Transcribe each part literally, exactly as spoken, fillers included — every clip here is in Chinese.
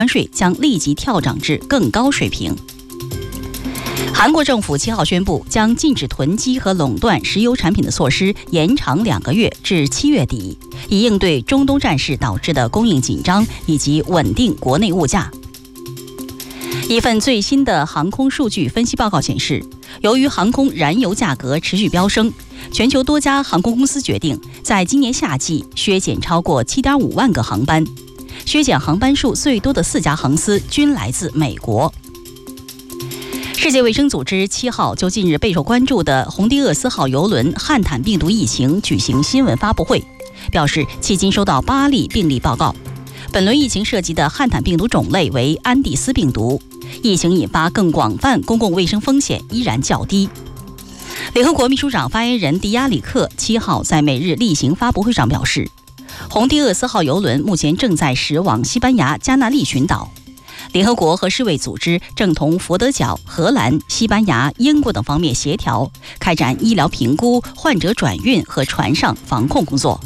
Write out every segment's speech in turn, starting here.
关税将立即跳涨至更高水平。韩国政府七号宣布，将禁止囤积和垄断石油产品的措施延长两个月至七月底，以应对中东战事导致的供应紧张以及稳定国内物价。一份最新的航空数据分析报告显示，由于航空燃油价格持续飙升，全球多家航空公司决定在今年夏季削减超过 七点五万个航班。削减航班数最多的四家航司均来自美国。世界卫生组织七号就近日备受关注的洪迪厄斯号邮轮汉坦病毒疫情举行新闻发布会，表示迄今收到八例病例报告。本轮疫情涉及的汉坦病毒种类为安第斯病毒，疫情引发更广泛公共卫生风险依然较低。联合国秘书长发言人迪亚里克七号在每日例行发布会上表示，洪迪厄斯号邮轮目前正在驶往西班牙加那利群岛。联合国和世卫组织正同佛得角、荷兰、西班牙、英国等方面协调，开展医疗评估、患者转运和船上防控工作。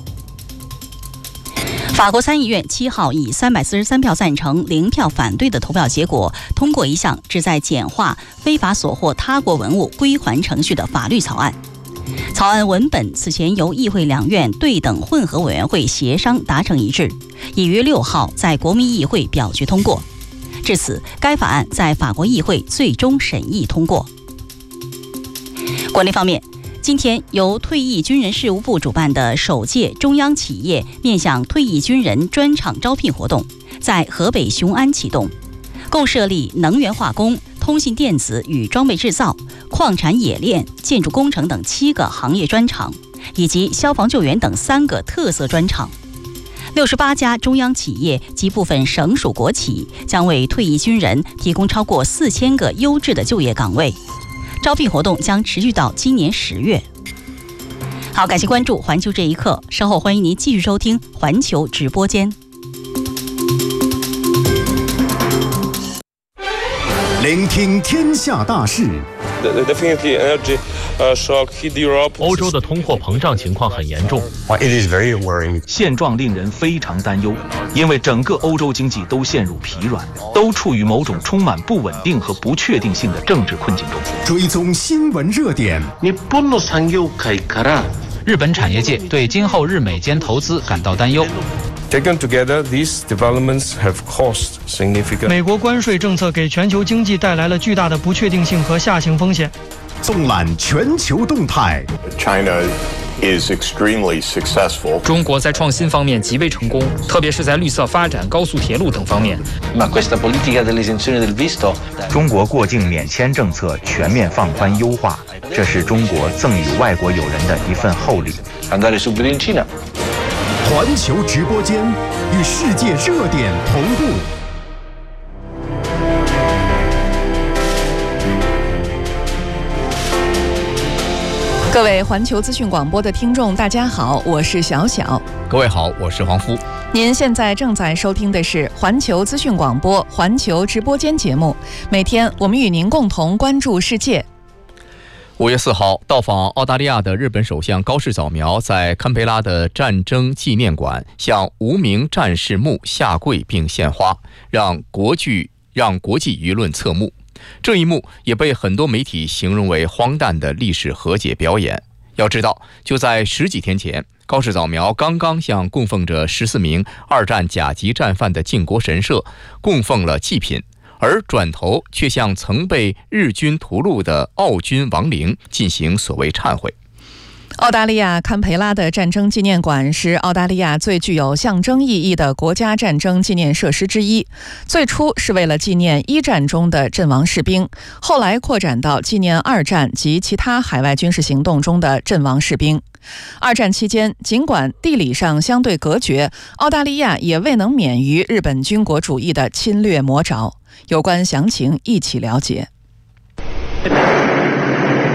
法国参议院七号以三百四十三票赞成、零票反对的投票结果，通过一项旨在简化非法所获他国文物归还程序的法律草案。草案文本此前由议会两院对等混合委员会协商达成一致，已于六号在国民议会表决通过。至此，该法案在法国议会最终审议通过。国内方面，今天由退役军人事务部主办的首届中央企业面向退役军人专场招聘活动在河北雄安启动，共设立能源化工、通信电子与装备制造、矿产冶炼、建筑工程等七个行业专场，以及消防救援等三个特色专场。六十八家中央企业及部分省属国企将为退役军人提供超过四千个优质的就业岗位。招聘活动将持续到今年十月。好，感谢关注环球这一刻，稍后欢迎您继续收听环球直播间。 聆听天下大事。 欧洲的通货膨胀情况很严重，现状令人非常担忧，因为整个欧洲经济都陷入疲软，都处于某种充满不稳定和不确定性的政治困境中。 追踪新闻热点， 日本产业界对今后日美间投资感到担忧。 Taken together, these developments have caused significant. 美国关税政策给全球经济带来了巨大的不确定性和下行风险。 纵览全球动态 ，China is extremely successful. 中国在创新方面极为成功，特别是在绿色发展、高速铁路等方面。 中国过境免签政策全面放宽优化，这是中国赠予外国友人的一份厚礼。 环球直播间与世界热点同步。 各位环球资讯广播的听众，大家好，我是小小。 各位好，我是黄夫。 您现在正在收听的是环球资讯广播环球直播间节目，每天我们与您共同关注世界。 五月四号，到访澳大利亚的日本首相高市早苗在堪培拉的战争纪念馆向无名战士墓下跪并献花，让国际让国际舆论侧目。这一幕也被很多媒体形容为荒诞的历史和解表演。要知道，就在十几天前，高市早苗刚刚向供奉着十四名二战甲级战犯的靖国神社供奉了祭品，而转头却向曾被日军屠戮的澳军亡灵进行所谓忏悔。 澳大利亚堪培拉的战争纪念馆是澳大利亚最具有象征意义的国家战争纪念设施之一。最初是为了纪念一战中的阵亡士兵，后来扩展到纪念二战及其他海外军事行动中的阵亡士兵。二战期间，尽管地理上相对隔绝，澳大利亚也未能免于日本军国主义的侵略魔爪。有关详情一起了解。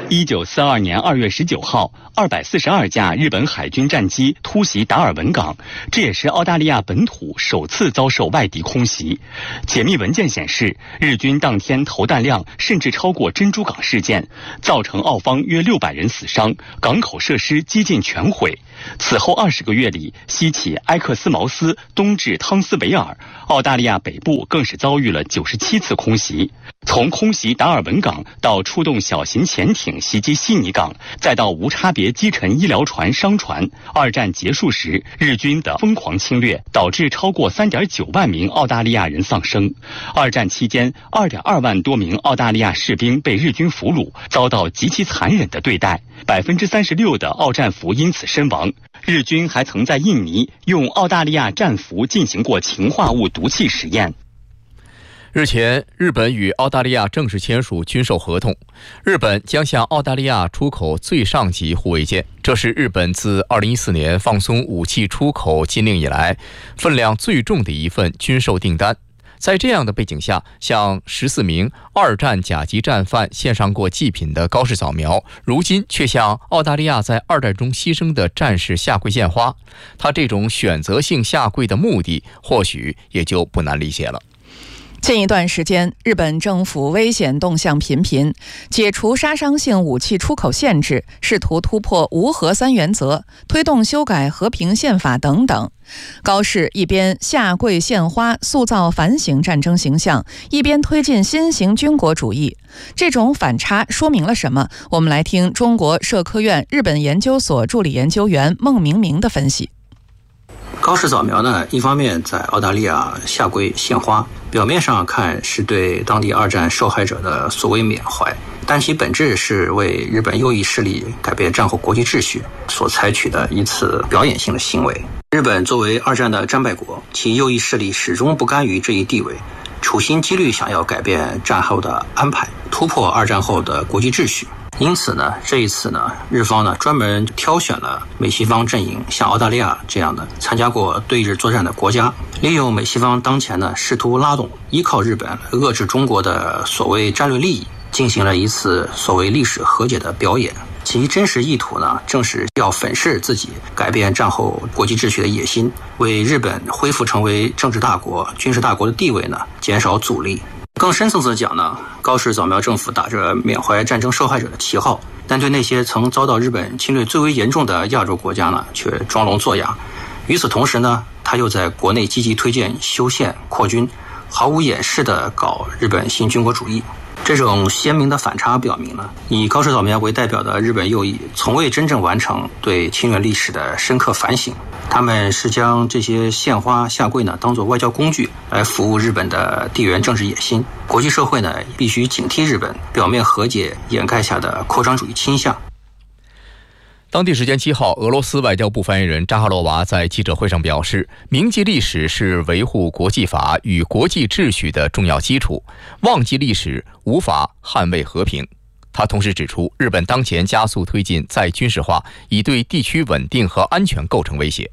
一九四二年二月十九号，二百四十二架日本海军战机突袭达尔文港，这也是澳大利亚本土首次遭受外敌空袭。解密文件显示，日军当天投弹量甚至超过珍珠港事件，造成澳方约六百人死伤，港口设施几近全毁。此后二十个月里，西起埃克斯茅斯，东至汤斯维尔，澳大利亚北部更是遭遇了九十七次空袭。从空袭达尔文港到出动小型潜艇袭击悉尼港，再到无差别击沉医疗船、商船，二战结束时，日军的疯狂侵略导致超过三点九万名澳大利亚人丧生。二战期间，二点二万多名澳大利亚士兵被日军俘虏，遭到极其残忍的对待，百分之三十六的澳战俘因此身亡。日军还曾在印尼用澳大利亚战俘进行过氰化物毒气实验。 日前，日本与澳大利亚正式签署军售合同，日本将向澳大利亚出口最上级护卫舰，这是日本自二零一四年放松武器出口禁令以来分量最重的一份军售订单。在这样的背景下，向十四名二战甲级战犯献上过祭品的高市早苗，如今却向澳大利亚在二战中牺牲的战士下跪献花。他这种选择性下跪的目的，或许也就不难理解了。 近一段时间，日本政府危险动向频频，解除杀伤性武器出口限制，试图突破无核三原则，推动修改和平宪法等等。高市一边下跪献花，塑造反省战争形象，一边推进新型军国主义。这种反差说明了什么？我们来听中国社科院日本研究所助理研究员孟明明的分析。 高市早苗呢，一方面在澳大利亚下跪献花，表面上看是对当地二战受害者的所谓缅怀，但其本质是为日本右翼势力改变战后国际秩序所采取的一次表演性的行为。日本作为二战的战败国，其右翼势力始终不甘于这一地位，处心积虑想要改变战后的安排，突破二战后的国际秩序。因此呢，这一次呢，日方呢专门挑选了美西方阵营，像澳大利亚这样的参加过对日作战的国家，利用美西方当前呢试图拉拢、依靠日本遏制中国的所谓战略利益，进行了一次所谓历史和解的表演。其真实意图呢，正是要粉饰自己改变战后国际秩序的野心，为日本恢复成为政治大国、军事大国的地位呢减少阻力。更深层次的讲呢，高市早苗政府打着缅怀战争受害者的旗号，但对那些曾遭到日本侵略最为严重的亚洲国家呢，却装聋作哑。与此同时呢，他又在国内积极推荐修宪扩军，毫无掩饰地搞日本新军国主义。这种鲜明的反差表明了，以高市早苗为代表的日本右翼从未真正完成对侵略历史的深刻反省，他们是将这些献花下跪呢当作外交工具来服务日本的地缘政治野心。国际社会呢必须警惕日本表面和解掩盖下的扩张主义倾向。 当地时间七号，俄罗斯外交部发言人扎哈罗娃在记者会上表示，铭记历史是维护国际法与国际秩序的重要基础，忘记历史无法捍卫和平。他同时指出，日本当前加速推进再军事化，已对地区稳定和安全构成威胁。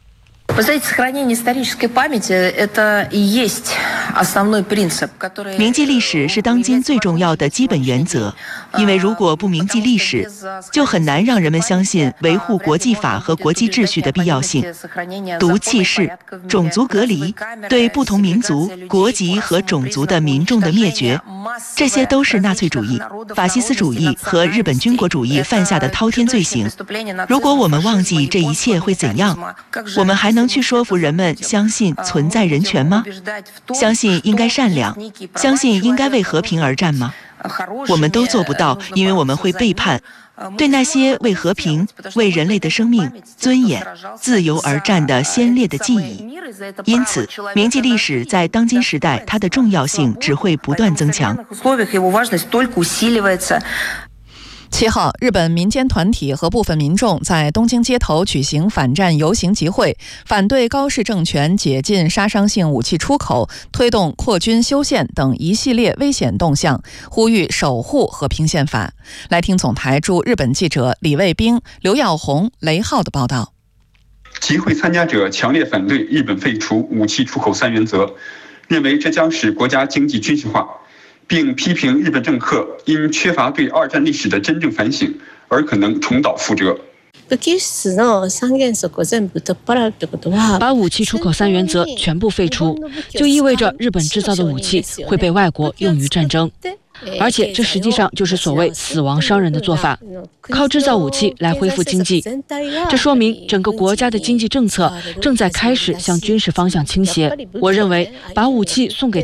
铭记历史是当今最重要的基本原则，因为如果不铭记历史，就很难让人们相信维护国际法和国际秩序的必要性。毒气室、种族隔离、对不同民族、国籍和种族的民众的灭绝，这些都是纳粹主义、法西斯主义和日本军国主义犯下的滔天罪行。如果我们忘记这一切会怎样？我们还能去说服人们相信存在人权吗？相信应该善良，相信应该为和平而战吗？我们都做不到，因为我们会背叛对那些为和平、为人类的生命、尊严、自由而战的先烈的记忆。因此，铭记历史在当今时代，它的重要性只会不断增强。 七号，日本民间团体和部分民众在东京街头举行反战游行集会，反对高市政权解禁杀伤性武器出口、推动扩军修宪等一系列危险动向，呼吁守护和平宪法。来听总台驻日本记者李卫兵、刘耀红、雷浩的报道。 集会参加者强烈反对日本废除武器出口三原则，认为这将使国家经济军事化， 并批评日本政客因缺乏对二战历史的真正反省而可能重蹈覆辙。 把武器出口三原则全部废除，就意味着日本制造的武器会被外国用于战争。而且这实际上就是所谓死亡商人的做法，靠制造武器来恢复经济。这说明整个国家的经济政策正在开始向军事方向倾斜。我认为把武器送给